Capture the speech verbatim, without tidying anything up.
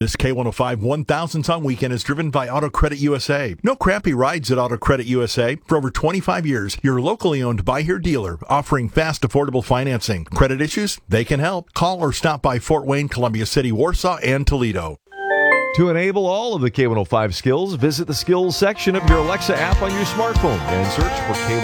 This K one oh five one thousand song weekend is driven by Auto Credit U S A. No crappy rides at Auto Credit U S A. For over twenty-five years, your locally owned Buy Here dealer offering fast, affordable financing. Credit issues? They can help. Call or stop by Fort Wayne, Columbia City, Warsaw, and Toledo. To enable all of the K one oh five skills, visit the skills section of your Alexa app on your smartphone and search for K